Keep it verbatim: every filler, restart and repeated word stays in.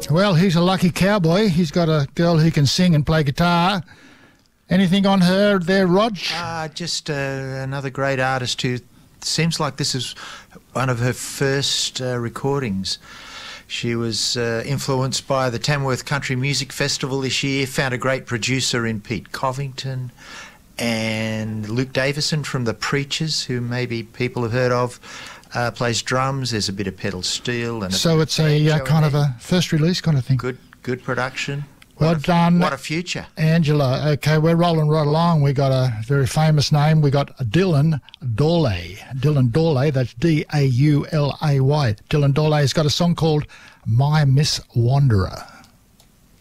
Well, he's a lucky cowboy. He's got a girl who can sing and play guitar. Anything on her there, Rog? Uh, just uh, another great artist who seems like this is one of her first uh, recordings. She was uh, influenced by the Tamworth Country Music Festival this year, found a great producer in Pete Covington, and Luke Davison from The Preachers, who maybe people have heard of, uh, plays drums. There's a bit of pedal steel. And a So it's a uh, kind of a first release kind of thing. Good, good production. Well What a- done. What a future. Angela. Okay, we're rolling right along. We got a very famous name. We got Dylan Dawley. Dylan Dawley, that's D A U L A Y. Dylan Dawley has got a song called My Miss Wanderer.